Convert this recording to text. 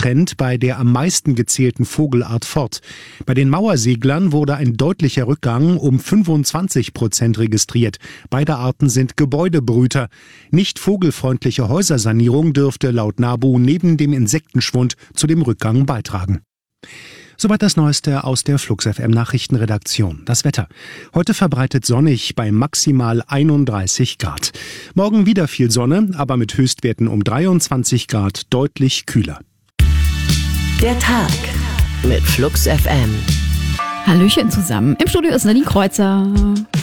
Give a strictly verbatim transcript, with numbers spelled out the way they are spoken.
Trend bei der am meisten gezählten Vogelart fort. Bei den Mauerseglern wurde ein deutlicher Rückgang um fünfundzwanzig Prozent registriert. Beide Arten sind Gebäudebrüter. Nicht vogelfreundliche Häusersanierung dürfte laut NABU neben dem Insektenschwund zu dem Rückgang beitragen. Soweit das Neueste aus der Flux F M Nachrichtenredaktion. Das Wetter. Heute verbreitet sonnig bei maximal einunddreißig Grad. Morgen wieder viel Sonne, aber mit Höchstwerten um dreiundzwanzig Grad deutlich kühler. Der Tag mit Flux F M. Hallöchen zusammen. Im Studio ist Nadine Kreuzer.